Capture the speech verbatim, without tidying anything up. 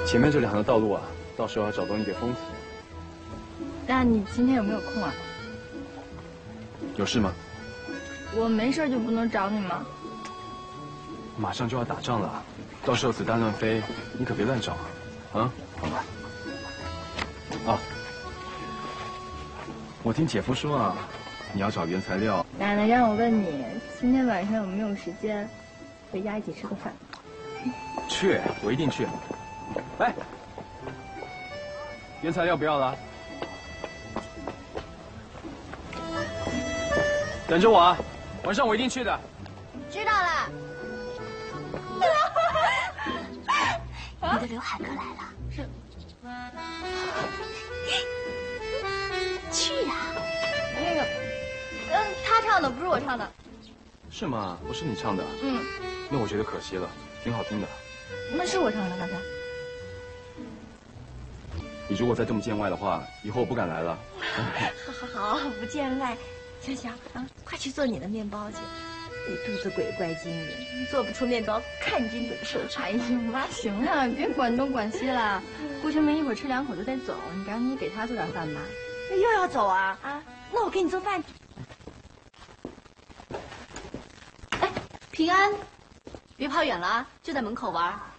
前面这两条道路啊，到时候要找东西给封死。 那你今天有没有空啊？ 有事吗？ 我没事就不能找你吗？ 马上就要打仗了，到时候子弹乱飞，你可别乱找啊！啊，好吧。啊，我听姐夫说啊，你要找原材料。 奶奶让我问你，今天晚上有没有时间回家一起吃个饭？ 去，我一定去。哎，原材料不要了，等着我啊！晚上我一定去的。 知道了。你的刘海哥来了。是。去呀！ 那个，嗯，他唱的不是我唱的。 是吗？不是你唱的？ 嗯。 那我觉得可惜了，挺好听的。 那是我唱的，刚才。 你如果再这么见外的话，以后我不敢来了。 好好好，不见外。香香啊，快去做你的面包去。你肚子鬼怪精灵，做不出面包，看金等收场。 哎呀妈，行了，别管东管西了。顾春梅一会儿吃两口就得走，你赶紧给她做点饭吧。 又要走啊？啊，那我给你做饭。 哎，平安，别跑远了啊，就在门口玩。